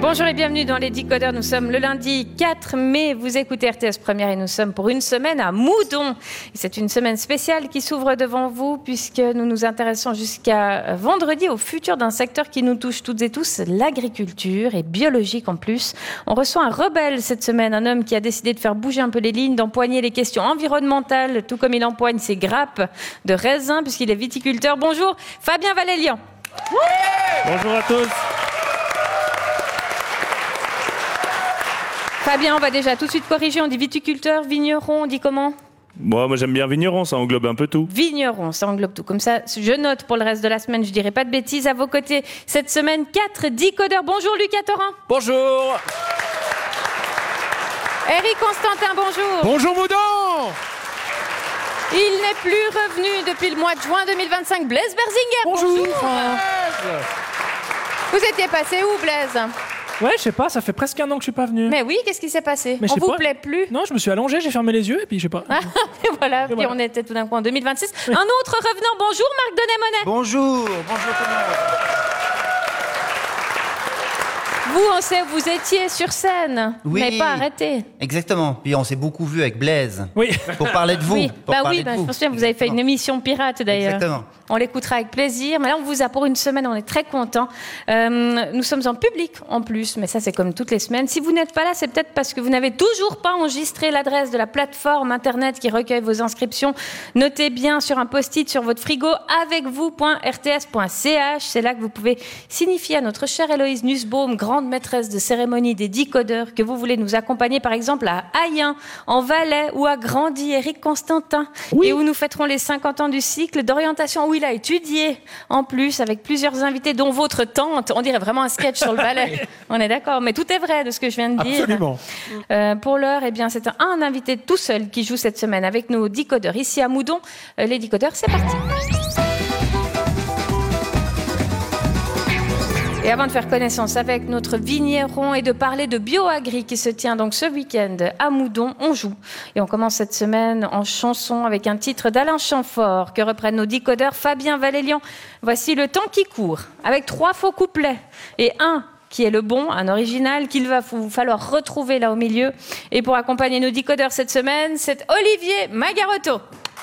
Bonjour et bienvenue dans les Décodeurs. Nous sommes le lundi 4 mai. Vous écoutez RTS Première et nous sommes pour une semaine à Moudon. Et c'est une semaine spéciale qui s'ouvre devant vous puisque nous nous intéressons jusqu'à vendredi au futur d'un secteur qui nous touche toutes et tous, l'agriculture et biologique en plus. On reçoit un rebelle cette semaine, un homme qui a décidé de faire bouger un peu les lignes, d'empoigner les questions environnementales, tout comme il empoigne ses grappes de raisin puisqu'il est viticulteur. Bonjour Fabien Valélian. Bonjour à tous. Fabien, on va déjà tout de suite corriger. On dit viticulteur, vigneron, on dit comment ? Moi j'aime bien vigneron, ça englobe un peu tout. Vigneron, ça englobe tout. Comme ça, je note pour le reste de la semaine, je dirai pas de bêtises. À vos côtés, cette semaine, 4 décodeurs. Bonjour Lucas Thorin. Bonjour. Eric Constantin, bonjour. Bonjour Moudon. Il n'est plus revenu depuis le mois de juin 2025. Blaise Berzinger, bonjour. Vous étiez passé où, Blaise ? Ouais, je sais pas, ça fait presque un an que je suis pas venu. Mais oui, qu'est-ce qui s'est passé ? Mais On vous plaît plus ? Non, je me suis allongé, j'ai fermé les yeux et puis je sais pas. Et voilà, puis on était tout d'un coup en 2026. Oui. Un autre revenant, bonjour Marc Denet-Monet. Bonjour tout le monde. Vous, on sait où vous étiez sur scène, oui, mais pas arrêté. Exactement. Puis on s'est beaucoup vu avec Blaise. Oui. Pour parler de vous. Oui, je pense bien, vous avez fait une émission pirate d'ailleurs. Exactement. On l'écoutera avec plaisir. Mais là, on vous a pour une semaine, on est très contents. Nous sommes en public en plus, mais ça, c'est comme toutes les semaines. Si vous n'êtes pas là, c'est peut-être parce que vous n'avez toujours pas enregistré l'adresse de la plateforme Internet qui recueille vos inscriptions. Notez bien sur un post-it sur votre frigo avecvous.rts.ch. C'est là que vous pouvez signifier à notre chère Héloïse Nussbaum, grande maîtresse de cérémonie des décodeurs, que vous voulez nous accompagner, par exemple, à Ayen, en Valais, ou à Grandy, Éric Constantin, oui. Et où nous fêterons les 50 ans du cycle d'orientation, où il a étudié, en plus, avec plusieurs invités, dont votre tante. On dirait vraiment un sketch sur le Valais. On est d'accord, mais tout est vrai de ce que je viens de dire. Absolument. Pour l'heure, eh bien, c'est un invité tout seul qui joue cette semaine avec nos décodeurs ici à Moudon. Les décodeurs, c'est parti. Et avant de faire connaissance avec notre vigneron et de parler de BioAgri qui se tient donc ce week-end à Moudon, on joue. Et on commence cette semaine en chanson avec un titre d'Alain Chamfort que reprennent nos décodeurs Fabien Valélian. Voici Le temps qui court, avec 3 faux couplets et un qui est le bon, un original qu'il va vous falloir retrouver là au milieu. Et pour accompagner nos décodeurs cette semaine, c'est Olivier Magarotto.